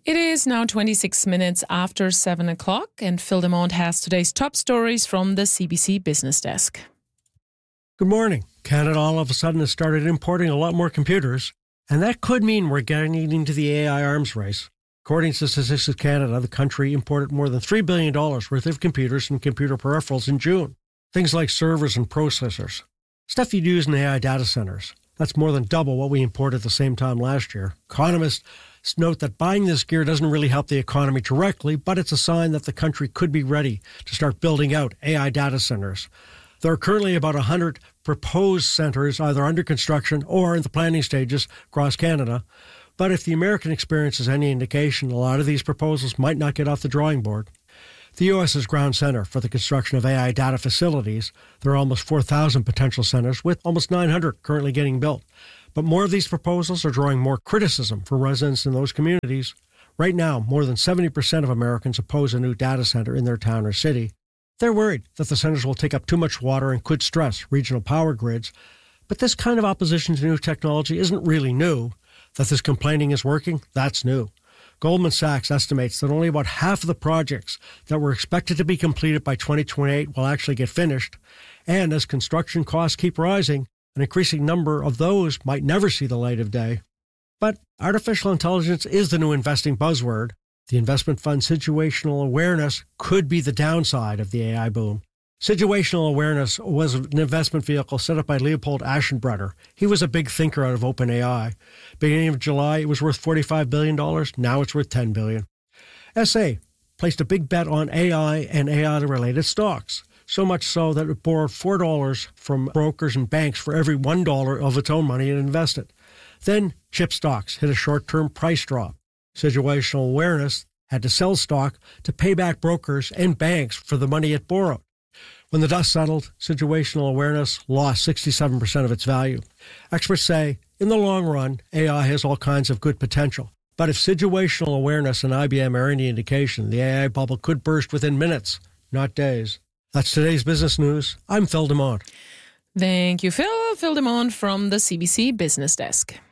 It is now 26 minutes after 7 o'clock, and Phil Demont has today's top stories from the CBC Business Desk. Good morning. Canada all of a sudden has started importing a lot more computers, and that could mean we're getting into the AI arms race. According to Statistics Canada, the country imported more than $3 billion worth of computers and computer peripherals in June. Things like servers and processors. Stuff you'd use in AI data centers. That's more than double what we imported at the same time last year. Economists note that buying this gear doesn't really help the economy directly, but it's a sign that the country could be ready to start building out AI data centers. There are currently about 100 proposed centers either under construction or in the planning stages across Canada. But if the American experience is any indication, a lot of these proposals might not get off the drawing board. The U.S. is ground center for the construction of AI data facilities. There are almost 4,000 potential centers, with almost 900 currently getting built. But more of these proposals are drawing more criticism from residents in those communities. Right now, more than 70% of Americans oppose a new data center in their town or city. They're worried that the centers will take up too much water and could stress regional power grids. But this kind of opposition to new technology isn't really new. That this complaining is working, that's new. Goldman Sachs estimates that only about half of the projects that were expected to be completed by 2028 will actually get finished. And as construction costs keep rising, an increasing number of those might never see the light of day. But artificial intelligence is the new investing buzzword. The investment fund situational awareness could be the downside of the AI boom. Situational awareness was an investment vehicle set up by Leopold Aschenbrenner. He was a big thinker out of OpenAI. Beginning of July, it was worth $45 billion. Now it's worth $10 billion. SA placed a big bet on AI and AI-related stocks, so much so that it borrowed $4 from brokers and banks for every $1 of its own money it invested. Then chip stocks hit a short-term price drop. Situational awareness had to sell stock to pay back brokers and banks for the money it borrowed. When the dust settled, situational awareness lost 67% of its value. Experts say, in the long run, AI has all kinds of good potential. But if situational awareness and IBM are any indication, the AI bubble could burst within minutes, not days. That's today's business news. I'm Phil Demont. Thank you, Phil. Phil Demont from the CBC Business Desk.